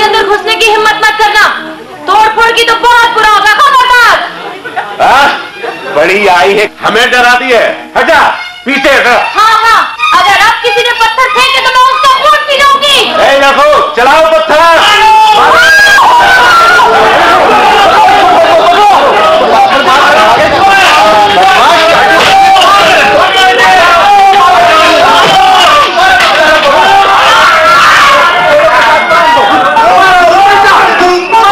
के अंदर घुसने की हिम्मत मत करना, तोड़ फोड़ की तो बहुत बुरा होगा, खबरदार। बड़ी आई है, हमें डराती है, हटा पीछे हटा। हाँ हाँ, अगर अब किसी ने पत्थर फेंके तो मैं उसका खून पी लूंगी। चलाओ पत्थर।